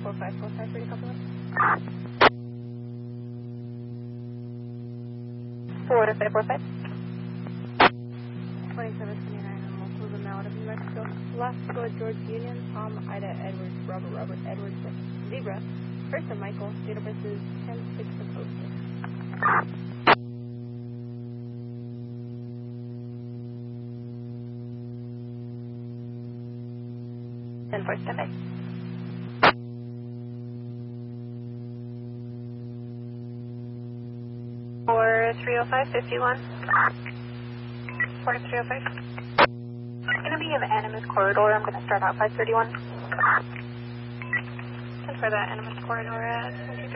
4545 for you to couple up. 4545. 2729 on multiple of them out of New Mexico. Alaska, George Union, Tom, Ida, Edwards, Robert, Edwards, Zebra. First and Michael, date of birth is 10-6 of 06. And for standby. 4305, 4305. It's going to be in the Animus corridor. I'm going to start out 531. And for that Animus corridor at